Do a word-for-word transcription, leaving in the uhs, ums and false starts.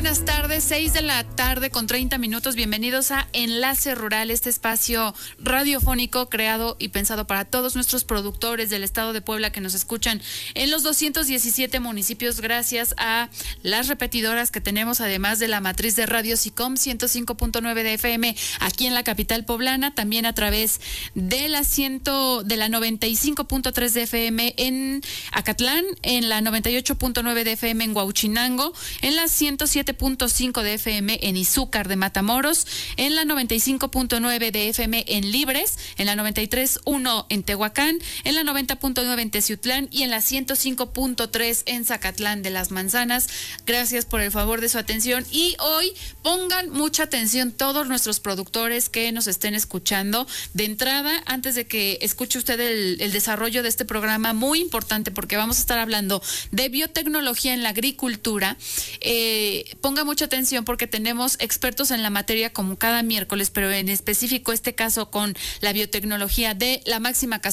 buenas tardes, seis de la tarde con treinta minutos. Bienvenidos a Enlace Rural, este espacio radiofónico creado y pensado para todos nuestros productores del estado de Puebla que nos escuchan en los doscientos diecisiete municipios, gracias a las repetidoras que tenemos, además de la matriz de Radio SICOM ciento cinco punto nueve de F M aquí en la capital poblana, también a través de la ciento de la noventa y cinco punto tres de F M en Acatlán, en la noventa y ocho punto nueve de F M en Huauchinango, en la ciento siete punto cinco de F M en Izúcar de Matamoros, en la noventa y cinco punto nueve de F M en Libres, en la noventa y tres punto uno en Tehuacán, en la noventa punto nueve en Teciutlán y en la ciento cinco punto tres en Zacatlán de las Manzanas. Gracias por el favor de su atención y hoy pongan mucha atención todos nuestros productores que nos estén escuchando. De entrada, antes de que escuche usted el, el desarrollo de este programa, muy importante porque vamos a estar hablando de biotecnología en la agricultura. Eh, ponga mucha atención porque tenemos expertos en la materia como cada miércoles, pero en específico este caso con la biotecnología de la máxima